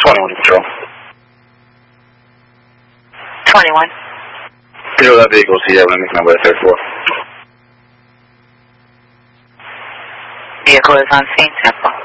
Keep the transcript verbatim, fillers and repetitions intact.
twenty-one to control. twenty-one. Control that vehicle, Sierra, make my way to third floor. Vehicle is on scene, ten four.